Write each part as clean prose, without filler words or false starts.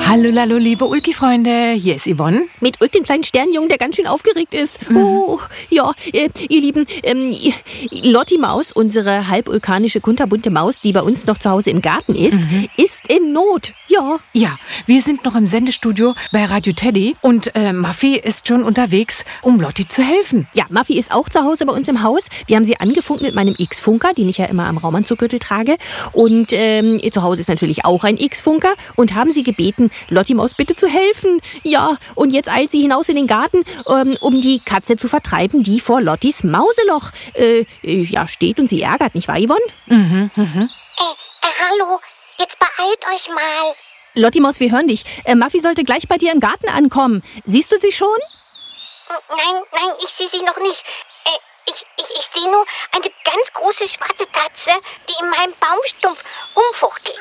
Hallo, liebe Ulki-Freunde, hier ist Yvonne. Mit Ulk, dem kleinen Sternjungen, der ganz schön aufgeregt ist. Oh, ja, ihr Lieben, Lotti Maus, unsere halbulkanische, kunterbunte Maus, die bei uns noch zu Hause im Garten ist, ist in Not. Ja. Ja, wir sind noch im Sendestudio bei Radio Teddy und Muffy ist schon unterwegs, um Lotti zu helfen. Ja, Muffy ist auch zu Hause bei uns im Haus. Wir haben sie angefunkt mit meinem X-Funker, den ich ja immer am Raumanzuggürtel trage. Und zu Hause ist natürlich auch ein X-Funker und haben sie gebeten, Lotti Maus bitte zu helfen. Ja, und jetzt eilt sie hinaus in den Garten, um die Katze zu vertreiben, die vor Lottis Mauseloch steht und sie ärgert, nicht wahr, Yvonne? Hallo, jetzt beeilt euch mal. Lotti Maus, wir hören dich. Muffy sollte gleich bei dir im Garten ankommen. Siehst du sie schon? Nein, ich sehe sie noch nicht. Ich sehe nur eine ganz große schwarze Katze, die in meinem Baumstumpf rumfuchtelt.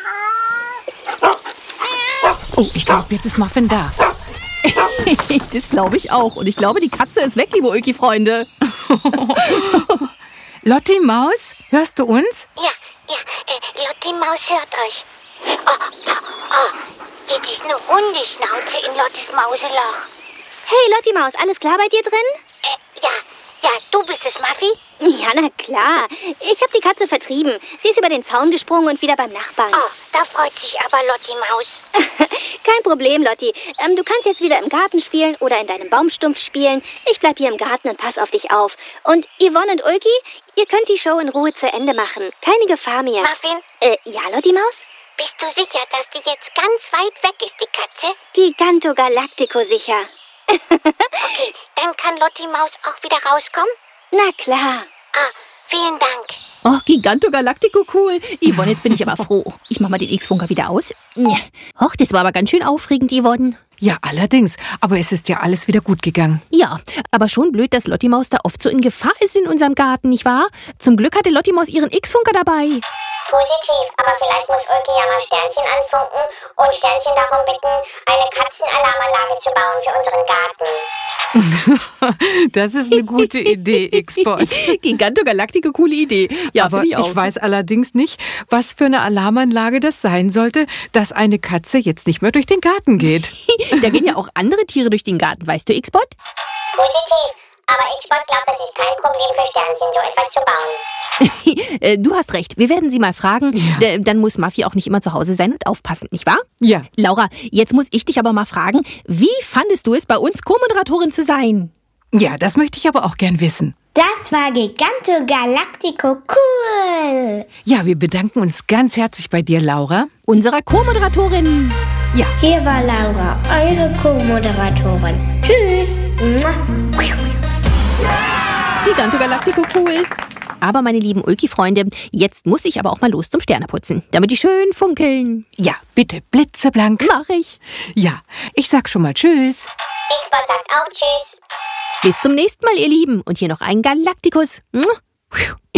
Oh, ich glaube, jetzt ist Muffin da. Das glaube ich auch. Und ich glaube, die Katze ist weg, liebe Ulki-Freunde. Lotti Maus, hörst du uns? Ja, Lotti Maus hört euch. Oh, jetzt ist eine Hundeschnauze in Lottis Mauseloch. Hey, Lotti Maus, alles klar bei dir drin? Ja, du bist es, Muffy? Ja, na klar. Ich habe die Katze vertrieben. Sie ist über den Zaun gesprungen und wieder beim Nachbarn. Oh, da freut sich aber Lotti Maus. Kein Problem, Lotti. Du kannst jetzt wieder im Garten spielen oder in deinem Baumstumpf spielen. Ich bleib hier im Garten und pass auf dich auf. Und Yvonne und Ulki, ihr könnt die Show in Ruhe zu Ende machen. Keine Gefahr mehr. Muffin? Ja, Lotti Maus? Bist du sicher, dass die jetzt ganz weit weg ist, die Katze? Giganto Galactico sicher. Okay, dann kann Lotti Maus auch wieder rauskommen? Na klar. Vielen Dank. Oh, Giganto Galactico, cool. Yvonne, jetzt bin ich aber froh. Ich mach mal den X-Funker wieder aus. Och, das war aber ganz schön aufregend, Yvonne. Ja, allerdings. Aber es ist ja alles wieder gut gegangen. Ja, aber schon blöd, dass Lotti Maus da oft so in Gefahr ist in unserem Garten, nicht wahr? Zum Glück hatte Lotti Maus ihren X-Funker dabei. Positiv, aber vielleicht muss Ulki ja mal Sternchen anfunken und Sternchen darum bitten, eine Katzenalarmanlage zu bauen für unseren Garten. Das ist eine gute Idee, X-Bot. Giganto Galactico, coole Idee. Ja, aber ich auch. Ich weiß allerdings nicht, was für eine Alarmanlage das sein sollte, dass eine Katze jetzt nicht mehr durch den Garten geht. Da gehen ja auch andere Tiere durch den Garten, weißt du, X-Bot? Positiv, aber X-Bot glaubt, es ist kein Problem für Sternchen, so etwas zu bauen. Du hast recht, wir werden sie mal fragen. Ja. Dann muss Muffy auch nicht immer zu Hause sein und aufpassen, nicht wahr? Ja. Laura, jetzt muss ich dich aber mal fragen, wie fandest du es, bei uns Co-Moderatorin zu sein? Ja, das möchte ich aber auch gern wissen. Das war Giganto Galactico cool. Ja, wir bedanken uns ganz herzlich bei dir, Laura. Unserer Co-Moderatorin. Ja. Hier war Laura, eure Co-Moderatorin. Tschüss. Giganto Galactico cool. Aber meine lieben Ulki-Freunde, jetzt muss ich aber auch mal los zum Sterneputzen, damit die schön funkeln. Ja, bitte, blitzeblank. Mach ich. Ja, ich sag schon mal Tschüss. X-Bot sagt auch Tschüss. Bis zum nächsten Mal, ihr Lieben. Und hier noch ein Galaktikus.